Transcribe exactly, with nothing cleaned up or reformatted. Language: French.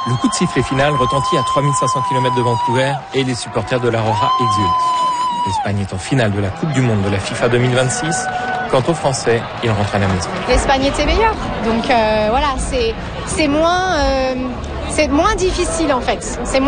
Le coup de sifflet final retentit à trois mille cinq cents kilomètres de Vancouver et les supporters de l'Aurora exultent. L'Espagne est en finale de la Coupe du Monde de la FIFA deux mille vingt-six. Quant aux Français, ils rentrent à la maison. L'Espagne était meilleure, donc euh, voilà, c'est c'est moins euh, c'est moins difficile en fait. C'est